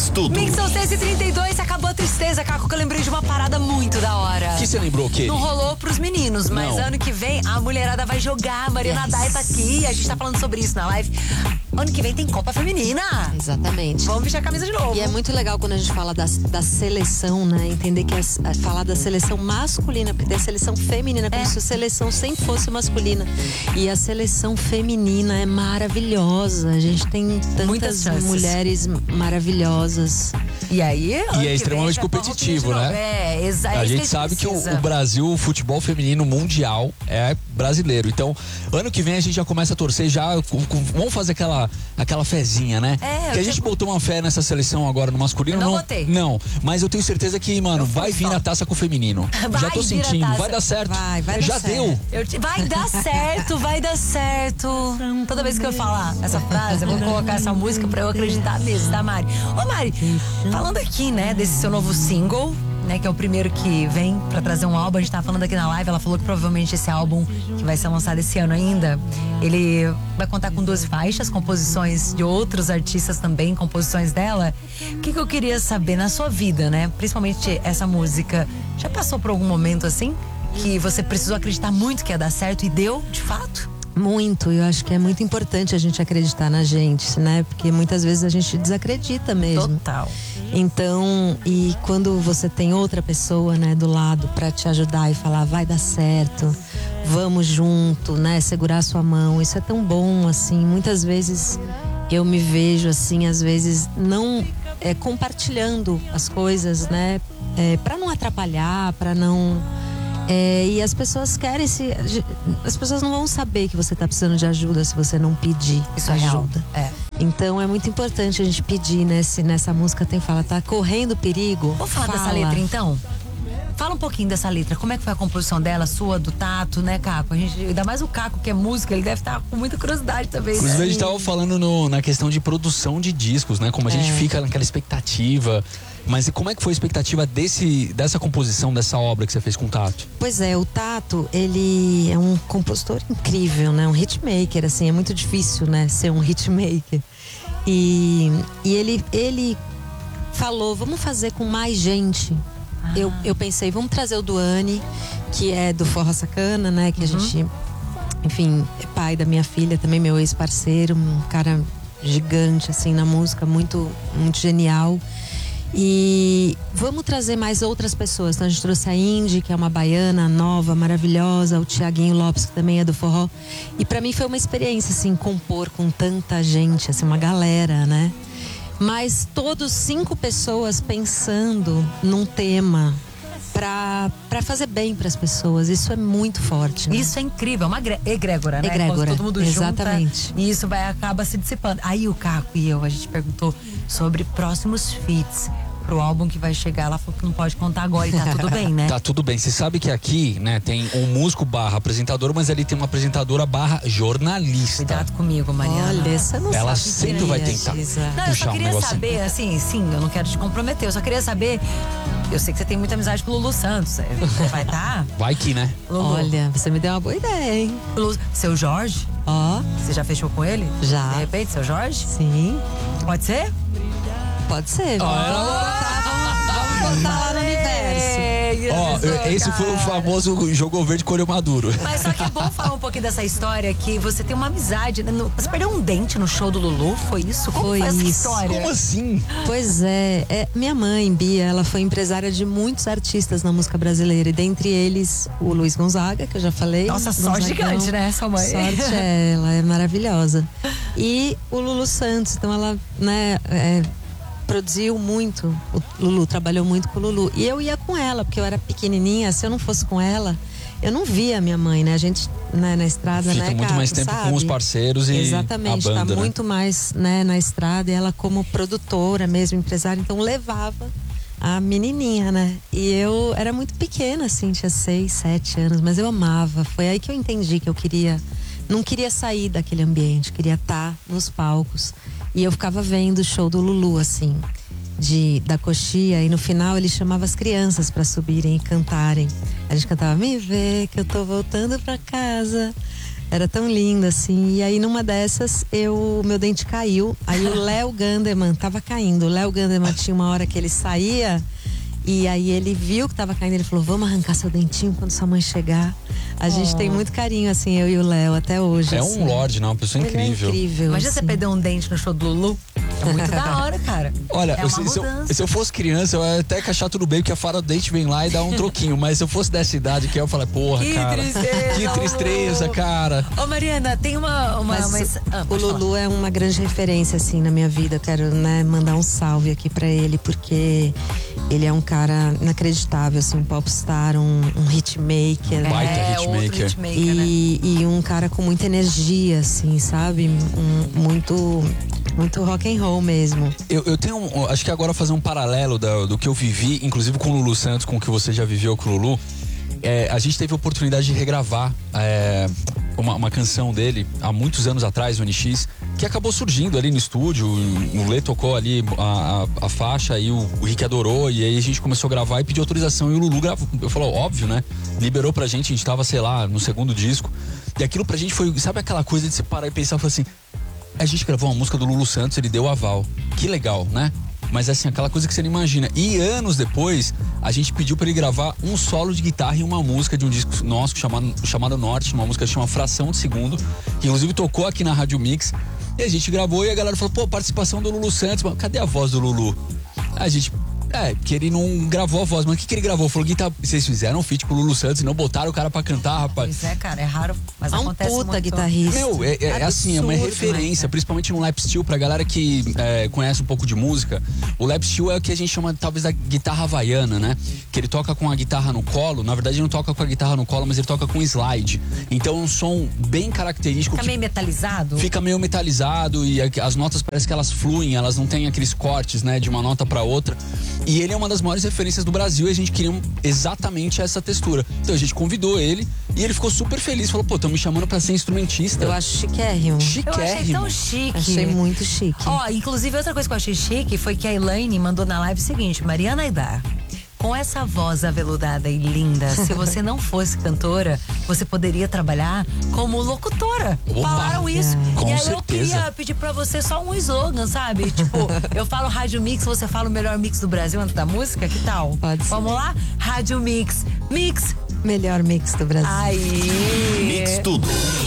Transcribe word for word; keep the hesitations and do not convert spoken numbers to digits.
Faz tudo. Mix são seis e trinta e dois, acabou a tristeza, Caco, que eu lembrei de uma parada muito da hora. O que você lembrou o quê? Não rolou pros meninos, mas Não. ano que vem a mulherada vai jogar, a Mariana Yes. Dai tá aqui, a gente tá falando sobre isso na live. Ano que vem tem Copa Feminina. Exatamente. Vamos vestir a camisa de novo. E é muito legal quando a gente fala da, da seleção, né? Entender que é, é falar da seleção masculina, porque tem a seleção feminina, como É. se a seleção sempre fosse masculina. E a seleção feminina é maravilhosa. A gente tem Muitas tantas chances. mulheres maravilhosas. E aí, ano E é que extremamente vem, já competitivo, vamos de né? novo. É, exa- é A isso gente sabe que o, precisa. o Brasil, o futebol feminino mundial é brasileiro. Então, ano que vem a gente já começa a torcer, já com- com- vamos fazer aquela, aquela fezinha, né? É, eu que a gente tipo- botou uma fé nessa seleção agora no masculino. Eu não não, botei. não, mas eu tenho certeza que, mano, Eu fui vai vir só. a taça com o feminino. Vai já tô vir a sentindo, taça. vai dar certo. Vai, vai dar já certo. deu. Eu te- Vai dar certo, vai dar certo. Toda vez que eu falar essa frase, eu vou colocar essa música pra eu acreditar mesmo, tá, Mari? Ô, Mari, falando aqui, né, desse seu novo single, né, que é o primeiro que vem pra trazer um álbum, a gente tá falando aqui na live, ela falou que provavelmente esse álbum, que vai ser lançado esse ano ainda, ele vai contar com duas faixas, composições de outros artistas também, composições dela. O que que eu queria saber na sua vida, né, principalmente essa música, já passou por algum momento assim, que você precisou acreditar muito que ia dar certo e deu, de fato? Muito, eu acho que é muito importante a gente acreditar na gente, né? Porque muitas vezes a gente desacredita mesmo. Total. Então, e quando você tem outra pessoa, né, do lado pra te ajudar e falar, vai dar certo, vamos junto, né, segurar a sua mão, isso é tão bom, assim. Muitas vezes eu me vejo, assim, às vezes não é, compartilhando as coisas, né, é, para não atrapalhar, pra não. É, e as pessoas querem se. As pessoas não vão saber que você tá precisando de ajuda se você não pedir Isso é real. ajuda. É. Então é muito importante a gente pedir, né? Se nessa música tem fala, tá correndo perigo. Vamos falar fala. dessa letra então? Fala um pouquinho dessa letra. Como é que foi a composição dela, sua, do Tato, né, Caco? A gente, ainda mais o Caco, que é música, ele deve estar com muita curiosidade também. Inclusive, né? a gente tava falando no- na questão de produção de discos, né? Como a gente fica naquela expectativa. Mas e como é que foi a expectativa desse, dessa composição, dessa obra que você fez com o Tato? Pois é, o Tato, ele é um compositor incrível, né? Um hitmaker, assim, é muito difícil, né? Ser um hitmaker. E, e ele, ele falou, vamos fazer com mais gente. Ah. Eu, eu pensei, vamos trazer o Duane, que é do Forró Sacana, né? Que a gente, enfim, é pai da minha filha, também meu ex-parceiro, um cara gigante, assim, na música, muito, muito genial. E vamos trazer mais outras pessoas. Então a gente trouxe a Indy, que é uma baiana nova, maravilhosa, o Tiaguinho Lopes, que também é do forró. E pra mim foi uma experiência, assim, compor com tanta gente, assim, uma galera, né? Mas todos cinco pessoas pensando num tema pra, pra fazer bem pras pessoas. Isso é muito forte, né? Isso é incrível, é uma gre- egrégora, né? Egrégora, Quando todo mundo exatamente. junta e isso vai, acaba se dissipando. Aí o Caco e eu, a gente perguntou sobre próximos feats pro álbum que vai chegar. Ela falou que não pode contar agora e tá tudo bem, né? Tá tudo bem. Você sabe que aqui, né, tem um músico barra apresentador, mas ali tem uma apresentadora barra jornalista. Cuidado comigo, Mariana. Olha, você não Ela sabe sempre quem vai é, tentar. Giza. Não, eu puxar só um queria negocinho. saber, assim, sim, eu não quero te comprometer, eu só queria saber. Eu sei que você tem muita amizade com o Lulu Santos. Você vai estar? Vai que, né? Lulu. Olha, você me deu uma boa ideia, hein? Lulu, seu Jorge? Ó, Você já fechou com ele? Já. De repente, seu Jorge? sim, Pode ser? pode ser. Vamos botar lá no universo. Ó, Isso, esse foi o cara. famoso jogou verde colheu maduro. Mas só que é bom falar um pouquinho dessa história que você tem uma amizade. Né? No- Você perdeu um dente no show do Lulu? Foi isso? Como Foi foi essa isso. história? Como assim? Pois é, é, minha mãe, Bia, ela foi empresária de muitos artistas na música brasileira. E dentre eles, o Luiz Gonzaga, que eu já falei. Nossa, só Gonzagão. gigante, né, sua mãe? Sorte é, ela é maravilhosa. E o Lulu Santos, então ela, né, é, produziu muito. O Lulu trabalhou muito com o Lulu. E eu ia com ela, porque eu era pequenininha. Se eu não fosse com ela, eu não via a minha mãe, né? A gente, né, na estrada, Fica né, muito Caco, mais tempo sabe? com os parceiros e Exatamente, a banda, tá né? muito mais, né, na estrada. E ela como produtora mesmo, empresária, então levava a menininha, né? E eu era muito pequena, assim, tinha seis, sete anos, mas eu amava. Foi aí que eu entendi que eu queria, não queria sair daquele ambiente, queria estar nos palcos. E eu ficava vendo o show do Lulu, assim, de, da coxia, e no final ele chamava as crianças para subirem e cantarem. A gente cantava, me vê que eu tô voltando pra casa. Era tão lindo, assim. E aí, numa dessas, eu, meu dente caiu. Aí o Léo Gandeman tava caindo. O Léo Gandeman tinha uma hora que ele saía. E aí ele viu que tava caindo. Ele falou, vamos arrancar seu dentinho quando sua mãe chegar. A oh. gente tem muito carinho, assim, eu e o Léo, até hoje. É assim. um lorde, não? Uma pessoa ele incrível. É incrível. Imagina assim. você perder um dente no show do Lulu. É muito da hora, cara. Olha, é se, se, eu, se eu fosse criança, eu ia até achar tudo bem, porque a fada do dente vem lá e dá um troquinho. Mas se eu fosse dessa idade, que eu falei, porra, que cara. Tristeza, que tristeza, Lulu. cara. Ô, Mariana, tem uma. uma mas, mas, ah, o Lulu falar. É uma grande referência, assim, na minha vida. Eu quero, né, mandar um salve aqui pra ele, porque ele é um cara inacreditável, assim, um popstar, um, um hitmaker. Um baita é, hitmaker. hitmaker e, né? e um cara com muita energia, assim, sabe? Um, muito. Muito rock and roll mesmo. Eu, eu tenho, um, acho que agora fazer um paralelo do, do que eu vivi, inclusive com o Lulu Santos, com o que você já viveu com o Lulu. É, a gente teve a oportunidade de regravar é, uma, uma canção dele há muitos anos atrás, o N X, que acabou surgindo ali no estúdio. O Lê tocou ali a, a, a faixa e o, o Rick adorou, e aí a gente começou a gravar e pediu autorização, e o Lulu gravou. Eu falei, óbvio, né? Liberou pra gente, a gente tava, sei lá, no segundo disco. E aquilo pra gente foi, sabe aquela coisa de você parar e pensar, falar assim, a gente gravou uma música do Lulu Santos, ele deu aval. Que legal, né? Mas assim, aquela coisa que você não imagina. E anos depois, a gente pediu pra ele gravar um solo de guitarra em uma música de um disco nosso chamado, chamado Norte, uma música que chama Fração de Segundo, que inclusive tocou aqui na Rádio Mix. E a gente gravou e a galera falou, pô, participação do Lulu Santos, mas cadê a voz do Lulu? A gente... É, que ele não gravou a voz, mas o que, que ele gravou? Falou que tá, vocês fizeram um feat com o Lulu Santos e não botaram o cara pra cantar, rapaz. Pois é, cara, é raro, mas é um acontece puta muito. guitarrista. Meu, é, é, é assim, é uma referência, né? principalmente no lap steel, pra galera que é, conhece um pouco de música. O lap steel é o que a gente chama talvez da guitarra havaiana, né? Que ele toca com a guitarra no colo, na verdade ele não toca com a guitarra no colo, mas ele toca com slide. Então é um som bem característico. Fica que meio metalizado? Fica meio metalizado e as notas parece que elas fluem, elas não têm aqueles cortes, né, de uma nota pra outra. E ele é uma das maiores referências do Brasil e a gente queria exatamente essa textura. Então a gente convidou ele e ele ficou super feliz. Falou, pô, estão me chamando pra ser instrumentista. Eu acho chiquérrimo. Chiquérrimo. Eu achei tão chique. Achei muito chique. Ó, inclusive outra coisa que eu achei chique foi que a Elaine mandou na live o seguinte, Mariana Aidar, com essa voz aveludada e linda, se você não fosse cantora, você poderia trabalhar como locutora. Opa, falaram isso. com e aí certeza. eu queria pedir pra você só um slogan, sabe? Tipo, eu falo Rádio Mix, você fala o melhor mix do Brasil antes da música, que tal? Pode ser. Vamos lá? Rádio Mix. Mix. Melhor mix do Brasil. Aí. Mix tudo.